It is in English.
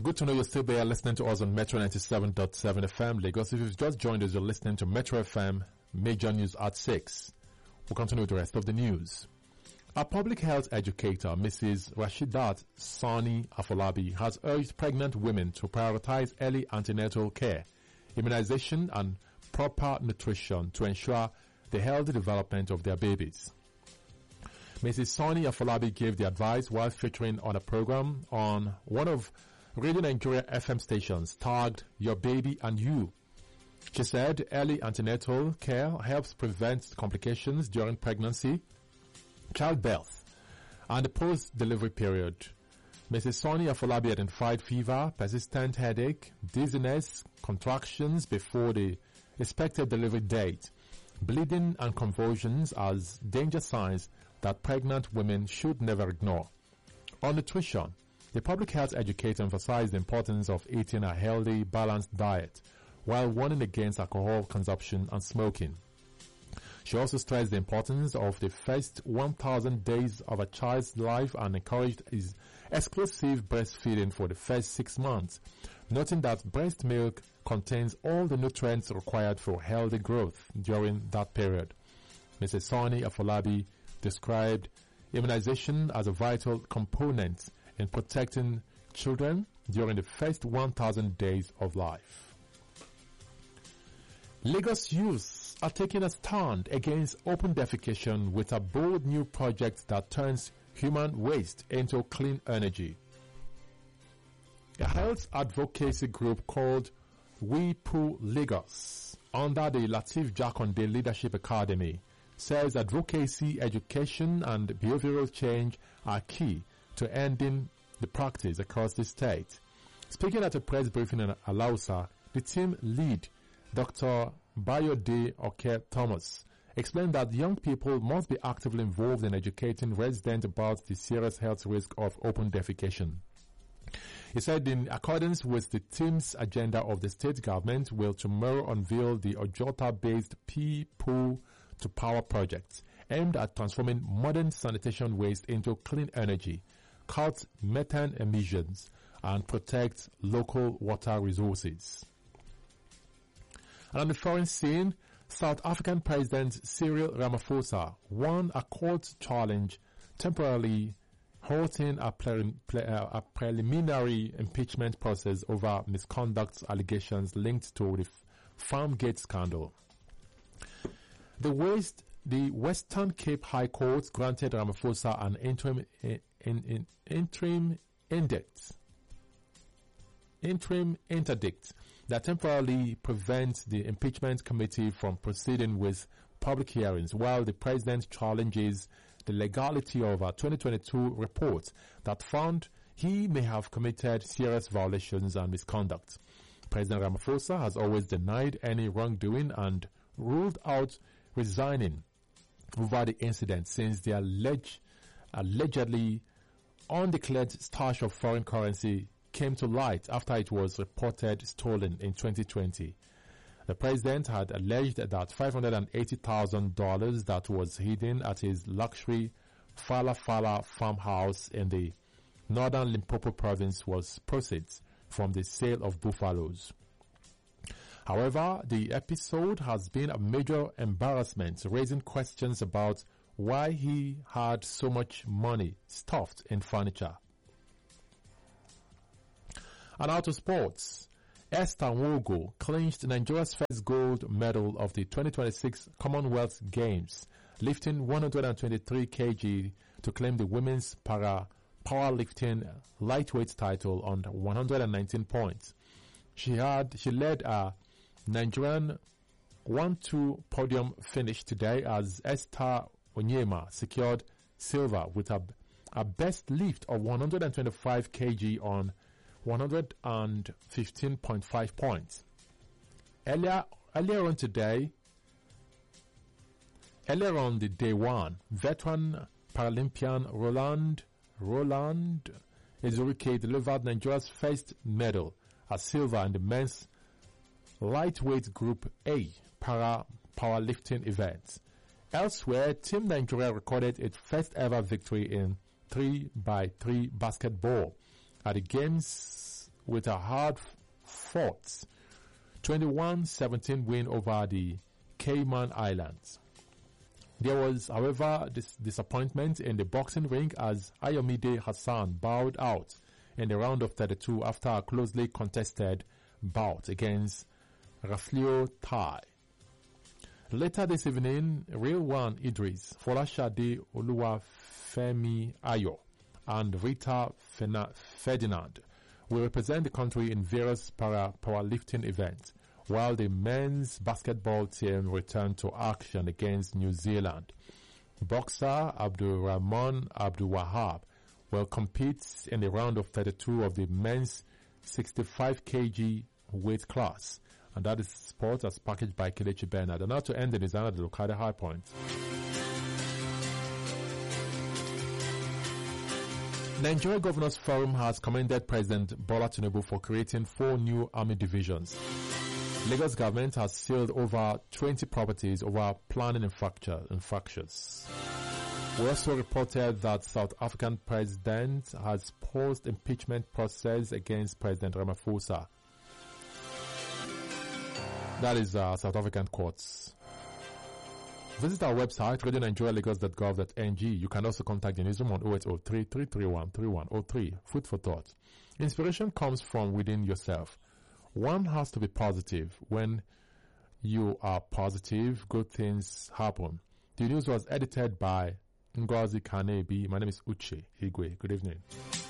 Good to know you're still there listening to us on Metro 97.7 FM Lagos. If you've just joined us, you're listening to Metro FM Major News at 6. We'll continue with the rest of the news. A public health educator, Mrs. Rashidat Sani Afolabi, has urged pregnant women to prioritize early antenatal care, immunization and proper nutrition to ensure the healthy development of their babies. Mrs. Sani Afolabi gave the advice while featuring on a program on one of Radio Nigeria FM stations tagged Your Baby and You. She said early antenatal care helps prevent complications during pregnancy, childbirth, and the post-delivery period. Mrs. Sani Afolabi identified fever, persistent headache, dizziness, contractions before the expected delivery date, bleeding and convulsions as danger signs that pregnant women should never ignore. On nutrition, the public health educator emphasized the importance of eating a healthy, balanced diet while warning against alcohol consumption and smoking. She also stressed the importance of the first 1,000 days of a child's life and encouraged his exclusive breastfeeding for the first 6 months, noting that breast milk contains all the nutrients required for healthy growth during that period. Mrs. Sani Afolabi described immunization as a vital component in protecting children during the first 1,000 days of life. Lagos youths are taking a stand against open defecation with a bold new project that turns human waste into clean energy. A health advocacy group called We Poo Lagos, under the Lateef Jakonde Leadership Academy, says advocacy, education and behavioral change are key to ending the practice across the state. Speaking at a press briefing in Alausa, the team lead, Dr. Bayode Oke Thomas, explained that young people must be actively involved in educating residents about the serious health risk of open defecation. He said in accordance with the team's agenda of the state government will tomorrow unveil the Ojota-based People to Power project aimed at transforming modern sanitation waste into clean energy, cut methane emissions, and protect local water resources. And on the foreign scene, South African President Cyril Ramaphosa won a court challenge temporarily halting a preliminary impeachment process over misconduct allegations linked to the Farmgate scandal. The Western Cape High Court granted Ramaphosa an interim interdict that temporarily prevents the impeachment committee from proceeding with public hearings, while the president challenges the legality of a 2022 report that found he may have committed serious violations and misconduct. President Ramaphosa has always denied any wrongdoing and ruled out resigning over the incident since the allegedly undeclared stash of foreign currency came to light after it was reported stolen in 2020. The president had alleged that $580,000 that was hidden at his luxury Fala Fala farmhouse in the northern Limpopo province was proceeds from the sale of buffaloes. However, the episode has been a major embarrassment, raising questions about why he had so much money stuffed in furniture. And out of sports, Esther Nwogo clinched Nigeria's first gold medal of the 2026 Commonwealth Games, lifting 123 kg to claim the women's powerlifting lightweight title on 119 points. She led a Nigerian 1-2 podium finish today as Esther Onyema secured silver with a best lift of 125 kg on 115.5 points. Earlier on the day one, veteran Paralympian Roland Ezurike delivered Nigeria's first medal, a silver in the men's lightweight Group A powerlifting event. Elsewhere, Team Nigeria recorded its first ever victory in 3x3 basketball at the Games with a hard-fought 21-17 win over the Cayman Islands. There was, however, disappointment in the boxing ring as Ayomide Hassan bowed out in the round of 32 after a closely contested bout against Raflio Tai. Later this evening, Real One Idris, Folashade Oluwafemi Ayo, and Rita Ferdinand will represent the country in various powerlifting events, while the men's basketball team return to action against New Zealand. Boxer Abdulrahman Abdul Wahab will compete in the round of 32 of the men's 65 kg weight class. And that is sport as packaged by Kelechi Bernard. And now to end the design of the Lokada High Point. Nigeria Governors Forum has commended President Bola Tinubu for creating 4 new army divisions. Lagos government has sealed over 20 properties over planning infractions. We also reported that South African president has paused impeachment process against President Ramaphosa. That is South African courts. Visit our website, radionigerialagos.gov.ng. You can also contact the newsroom on 0803-331-3103. Food for thought. Inspiration comes from within yourself. One has to be positive. When you are positive, good things happen. The news was edited by Ngozi Kanebi. My name is Uche Higwe. Good evening.